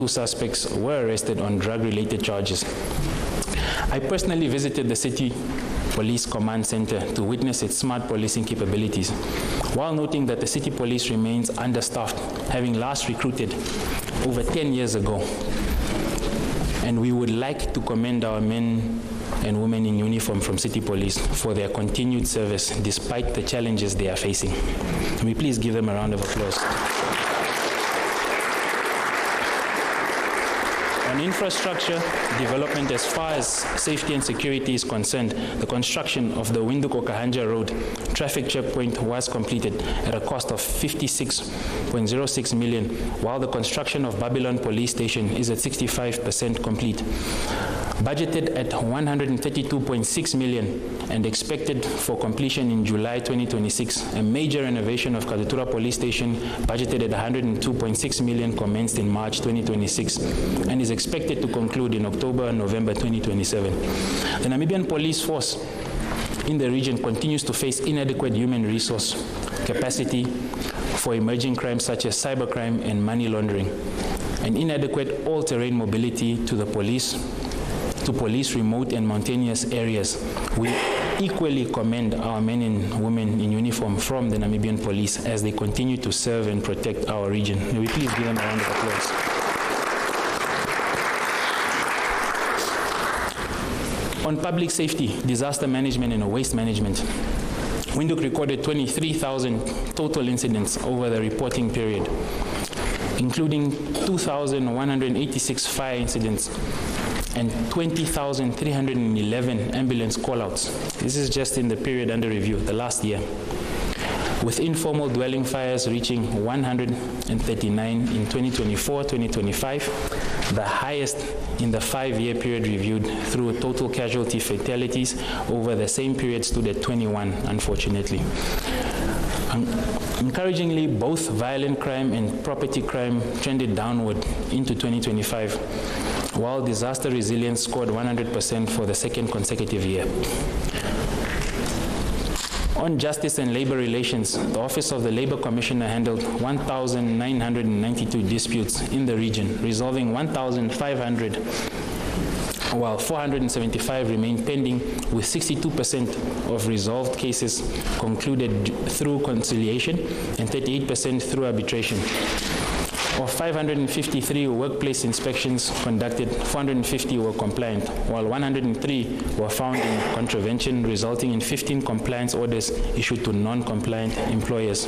2 suspects were arrested on drug-related charges. I personally visited the City Police Command Center to witness its smart policing capabilities, while noting that the City Police remains understaffed, having last recruited over 10 years ago. And we would like to commend our men and women in uniform from City Police for their continued service despite the challenges they are facing. Can we please give them a round of applause? On infrastructure development, as far as safety and security is concerned, the construction of the Windhoek-Okahanja Road traffic checkpoint was completed at a cost of 56.06 million, while the construction of Babylon Police Station is at 65% complete. Budgeted at 132.6 million and expected for completion in July 2026. A major renovation of Katutura Police Station, budgeted at 102.6 million, commenced in March 2026 and is expected to conclude in October and November 2027. The Namibian police force in the region continues to face inadequate human resource capacity for emerging crimes such as cybercrime and money laundering, and inadequate all-terrain mobility to police remote and mountainous areas. We equally commend our men and women in uniform from the Namibian police as they continue to serve and protect our region. May we please give them a round of applause. On public safety, disaster management and waste management, Windhoek recorded 23,000 total incidents over the reporting period, including 2,186 fire incidents and 20,311 ambulance call-outs. This is just in the period under review, the last year, with informal dwelling fires reaching 139 in 2024-2025, the highest in the 5-year period reviewed, through total casualty fatalities over the same period stood at 21, unfortunately. Encouragingly, both violent crime and property crime trended downward into 2025, while disaster resilience scored 100% for the second consecutive year. On justice and labor relations, the Office of the Labor Commissioner handled 1,992 disputes in the region, resolving 1,500, while 475 remain pending, with 62% of resolved cases concluded through conciliation and 38% through arbitration. Of 553 workplace inspections conducted, 450 were compliant, while 103 were found in contravention, resulting in 15 compliance orders issued to non-compliant employers.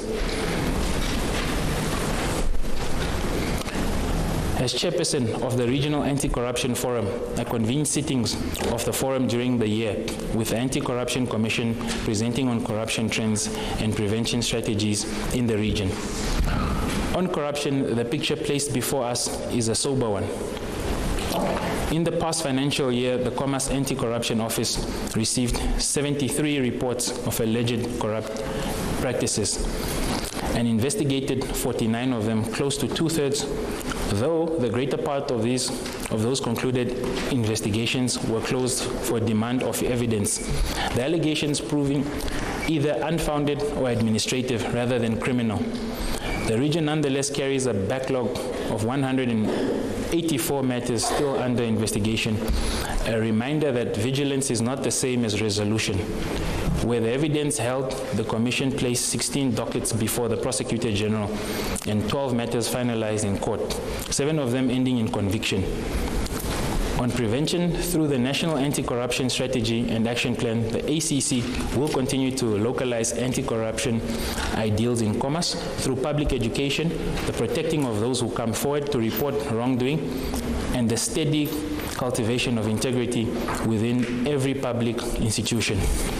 As chairperson of the Regional Anti-Corruption Forum, I convened sittings of the forum during the year, with the Anti-Corruption Commission presenting on corruption trends and prevention strategies in the region. On corruption, the picture placed before us is a sober one. In the past financial year, the Commerce Anti-Corruption Office received 73 reports of alleged corrupt practices and investigated 49 of them, close to 2/3, though the greater part of those concluded investigations were closed for demand of evidence, the allegations proving either unfounded or administrative rather than criminal. The region nonetheless carries a backlog of 184 matters still under investigation, a reminder that vigilance is not the same as resolution. Where the evidence held, the Commission placed 16 dockets before the Prosecutor General and 12 matters finalized in court, 7 of them ending in conviction. On prevention, through the National Anti-Corruption Strategy and Action Plan, the ACC will continue to localize anti-corruption ideals in commerce through public education, the protecting of those who come forward to report wrongdoing, and the steady cultivation of integrity within every public institution.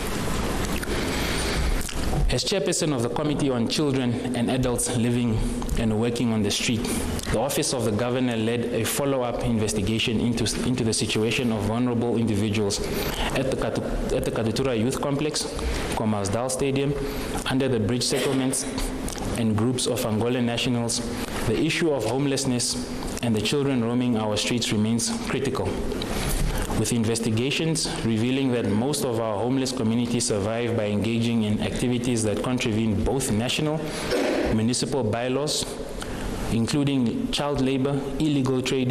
As chairperson of the Committee on Children and Adults Living and Working on the Street, the Office of the Governor led a follow-up investigation into the situation of vulnerable individuals at the Katutura Youth Complex, Kommersdal Stadium, under the bridge settlements, and groups of Angolan nationals. The issue of homelessness and the children roaming our streets remains critical, with investigations revealing that most of our homeless communities survive by engaging in activities that contravene both national, municipal bylaws, including child labor, illegal trading,